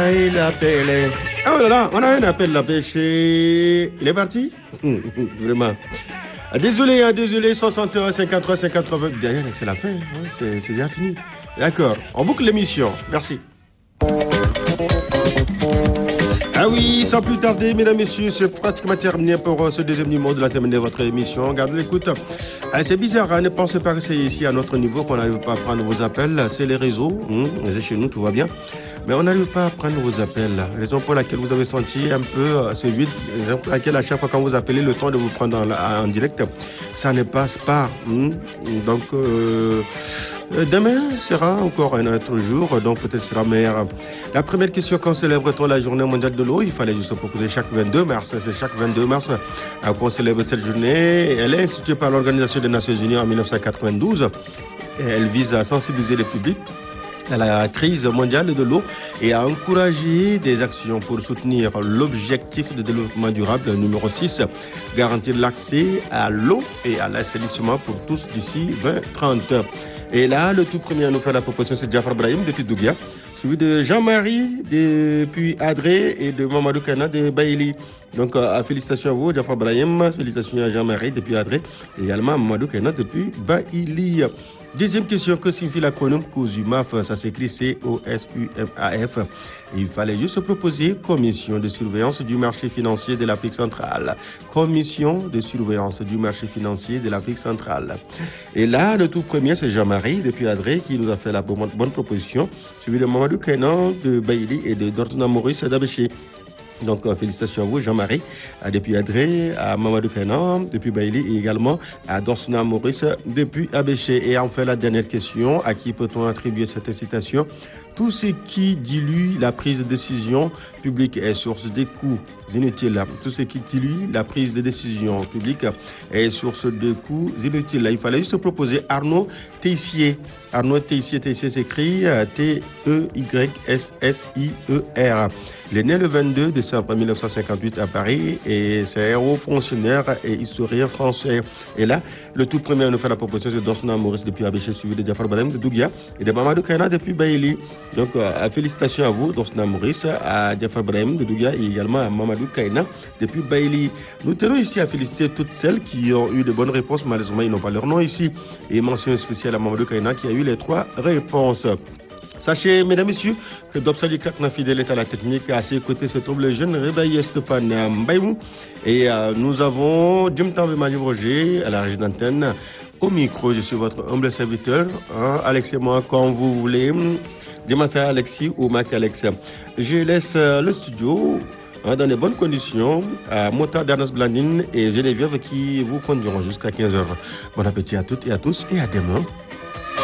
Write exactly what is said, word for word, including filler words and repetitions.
Aïe, l'appel. Ah oh là là, on a un appel là, chez... Il est parti. Vraiment. Désolé, hein, désolé, soixante et un, cinquante-trois, cinquante-trois, derrière, c'est la fin, hein, c'est, c'est déjà fini. D'accord, on boucle l'émission, merci. Ah oui, sans plus tarder, mesdames, messieurs, c'est pratiquement terminé pour ce deuxième numéro de la semaine de votre émission. Gardez l'écoute. Ah, c'est bizarre, hein, ne pensez pas que c'est ici à notre niveau qu'on n'arrive pas à prendre vos appels. C'est les réseaux, hein, c'est chez nous, tout va bien. Mais on n'arrive pas à prendre vos appels. Raison pour laquelle vous avez senti un peu euh, ce vide. Raison pour laquelle à chaque fois quand vous appelez, le temps de vous prendre en, en direct, ça ne passe pas. Hein. Donc, euh, demain sera encore un autre jour, donc peut-être sera meilleur. La première question, quand célèbre-t-on la journée mondiale de l'eau? Il fallait juste proposer chaque vingt-deux mars. C'est chaque vingt-deux mars qu'on célèbre cette journée. Elle est instituée par l'Organisation des Nations Unies en dix-neuf cent quatre-vingt-douze. Elle vise à sensibiliser le public à la crise mondiale de l'eau et à encourager des actions pour soutenir l'objectif de développement durable numéro six, garantir l'accès à l'eau et à l'assainissement pour tous d'ici vingt trente. Et là, le tout premier à nous faire la proposition, c'est Jafar Brahim depuis Dougia, celui de Jean-Marie depuis Adré et de Mamadou Kana de Baïli. Donc, euh, félicitations à vous, Jafar Brahim, félicitations à Jean-Marie depuis Adré et également à Mamadou Kana depuis Baïli. Deuxième question, que signifie l'acronyme COSUMAF? Ça s'écrit C O S U M A F. Il fallait juste proposer Commission de surveillance du marché financier de l'Afrique centrale. Commission de surveillance du marché financier de l'Afrique centrale. Et là, le tout premier, c'est Jean-Marie depuis Adré qui nous a fait la bonne, bonne proposition. Celui de Mamadou Kenan de Baïli et de Dortuna Maurice d'Abéché. Donc, euh, félicitations à vous, Jean-Marie, à depuis Adré, à Mamadou Kenan, depuis Baïli, et également à Dorsina Maurice, depuis Abéché. Et enfin, la dernière question, à qui peut-on attribuer cette citation? Tout ce qui dilue la prise de décision publique est source de coûts inutiles. Tout ce qui dilue la prise de décision publique est source de coûts inutiles. Il fallait juste proposer Arnaud Teissier. Arnaud Teissier, Teissier s'écrit T E Y S S I E R. Il est né le vingt-deux décembre mille neuf cent cinquante-huit à Paris et c'est un haut fonctionnaire et historien français. Et là, le tout premier à nous faire la proposition, c'est Dorsina Maurice depuis Abéché, suivi de Jafar Brahim de Dougia et de Mamadou Kana depuis Baïli. Donc, euh, félicitations à vous, Dorsina Maurice, à Jafar Brahim de Dougia et également à Mamadou Kana depuis Baïli. Nous tenons ici à féliciter toutes celles qui ont eu de bonnes réponses. Malheureusement, ils n'ont pas leur nom ici. Et mention spéciale à Mamadou Kana qui a eu les trois réponses. Sachez, mesdames, messieurs, que Dobsali Kakna Fidèle est à la technique. À ses côtés se trouve le jeune réveillé Stéphane Mbaïmou. Et euh, nous avons Dimtan Vemani Roger à la régie d'antenne. Au micro, je suis votre humble serviteur. Hein, Alex et moi, quand vous voulez. Dimasa Alexis ou Mac Alex. Je laisse euh, le studio hein, dans les bonnes conditions à Mota Danas Blandine et Geneviève qui vous conduiront jusqu'à quinze heures. Bon appétit à toutes et à tous et à demain.